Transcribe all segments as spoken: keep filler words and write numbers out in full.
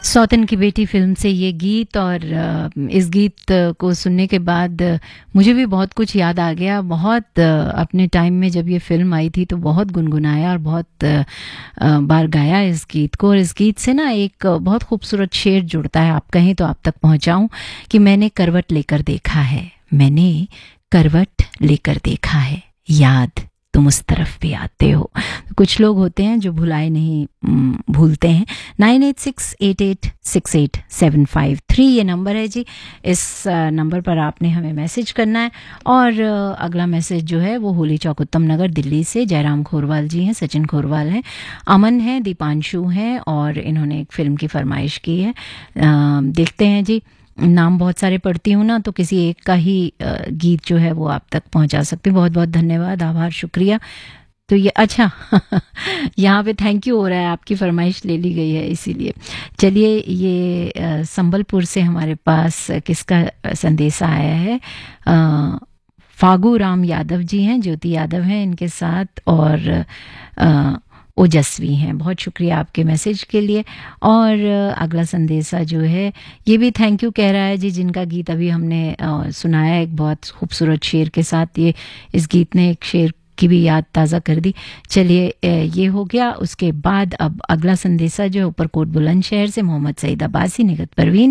सौतन की बेटी फिल्म से ये गीत, और अ, इस गीत को सुनने के बाद अ, मुझे भी बहुत कुछ याद आ गया। बहुत अ, अपने टाइम में जब ये फिल्म आई थी तो बहुत गुनगुनाया और बहुत अ, अ, बार गाया इस गीत को। और इस गीत से ना एक अ, बहुत खूबसूरत शेर जुड़ता है, आप कहें तो आप तक पहुंचाऊं कि मैंने करवट लेकर देखा है, मैंने करवट लेकर देखा है, याद तुम उस तरफ भी आते हो। कुछ लोग होते हैं जो भुलाए नहीं उम, भूलते हैं। Nine eight six eight eight six eight seven five three ये नंबर है जी। इस अ, नंबर पर आपने हमें मैसेज करना है। और अ, अगला मैसेज जो है वो होली चौक उत्तम नगर दिल्ली से जयराम खोरवाल जी हैं, सचिन खोरवाल हैं, अमन हैं, दीपांशु हैं, और इन्होंने एक फ़िल्म की फरमाइश की है। अ, देखते हैं जी, नाम बहुत सारे पढ़ती हूँ ना तो किसी एक का ही अ, गीत जो है वो आप तक पहुंचा सकती हूँ। बहुत बहुत धन्यवाद, आभार, शुक्रिया। तो ये अच्छा यहाँ पे थैंक यू हो रहा है, आपकी फरमाइश ले ली गई है इसीलिए। चलिए, ये अ, संबलपुर से हमारे पास किसका संदेशा आया है। अ, फागू राम यादव जी हैं, ज्योति यादव हैं इनके साथ, और अ, ओजस्वी हैं। बहुत शुक्रिया आपके मैसेज के लिए। और अ, अगला संदेशा जो है ये भी थैंक यू कह रहा है जी, जिनका गीत अभी हमने अ, सुनाया एक बहुत खूबसूरत शेर के साथ। ये इस गीत ने एक शेर की भी याद ताज़ा कर दी। चलिए, अ, ये हो गया। उसके बाद अब अगला संदेशा जो है ऊपरकोट बुलंदशहर से मोहम्मद सईद अब्बासी, निगत परवीन,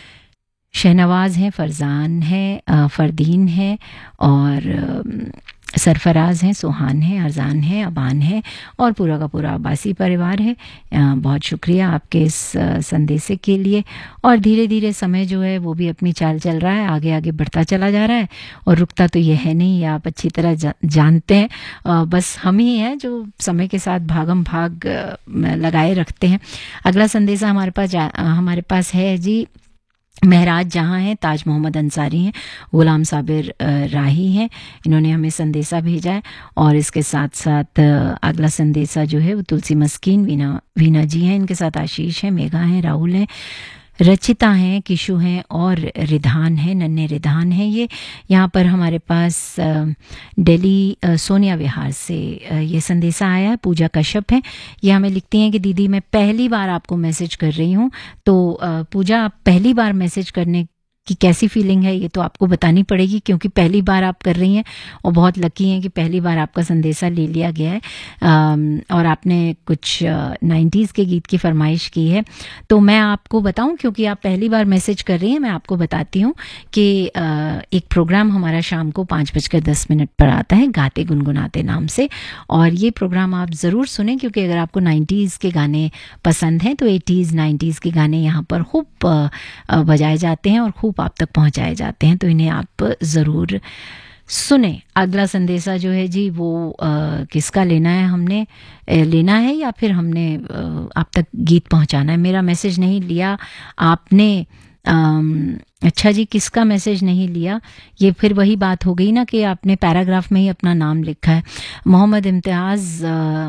शहनवाज हैं, फरजान हैं, अ, फरदीन हैं, और अम, सरफराज हैं, सुहान हैं, अरजान हैं, अबान हैं, और पूरा का पूरा अब्बासी परिवार है। अ, बहुत शुक्रिया आपके इस अ, संदेशे के लिए। और धीरे धीरे समय जो है वो भी अपनी चाल चल रहा है, आगे आगे बढ़ता चला जा रहा है, और रुकता तो ये है नहीं, ये आप अच्छी तरह जा, जानते हैं। अ, बस हम ही हैं जो समय के साथ भागम भाग अ, लगाए रखते हैं। अगला संदेशा हमारे पास जा- अ, हमारे पास है जी, महराज जहाँ हैं, ताज मोहम्मद अंसारी हैं, गुलाम साबिर अ, राही हैं, इन्होंने हमें संदेशा भेजा है। और इसके साथ साथ अ, अगला संदेशा जो है वो तुलसी मस्कीन, वीना वीना जी हैं, इनके साथ आशीष हैं, मेघा हैं, राहुल हैं, रचिता हैं, किशु हैं, और रिधान हैं, नन्हे रिधान हैं। ये यहाँ पर हमारे पास अ, दिल्ली अ, सोनिया विहार से अ, ये संदेशा आया है। पूजा कश्यप है, ये हमें लिखती हैं कि दीदी मैं पहली बार आपको मैसेज कर रही हूँ। तो अ, पूजा, आप पहली बार मैसेज करने की कैसी फीलिंग है ये तो आपको बतानी पड़ेगी, क्योंकि पहली बार आप कर रही हैं और बहुत लकी हैं कि पहली बार आपका संदेशा ले लिया गया है। अम, और आपने कुछ नाइन्टीज़ के गीत की फरमाइश की है। तो मैं आपको बताऊं, क्योंकि आप पहली बार मैसेज कर रही हैं, मैं आपको बताती हूँ कि अ, एक प्रोग्राम हमारा शाम को पाँच बजकर दस मिनट पर आता है, गाते गुनगुनाते नाम से। और ये प्रोग्राम आप ज़रूर सुनें, क्योंकि अगर आपको नाइन्टीज़ के गाने पसंद हैं तो एटीज़ नाइन्टीज़ के गाने यहाँ पर खूब अ, अ, बजाए जाते हैं और खूब आप तक पहुँचाए जाते हैं, तो इन्हें आप ज़रूर सुने। अगला संदेशा जो है जी वो अ, किसका लेना है, हमने अ, लेना है या फिर हमने अ, आप तक गीत पहुंचाना है। मेरा मैसेज नहीं लिया आपने। अम, अच्छा जी, किसका मैसेज नहीं लिया, ये फिर वही बात हो गई ना कि आपने पैराग्राफ में ही अपना नाम लिखा है। मोहम्मद इम्तियाज़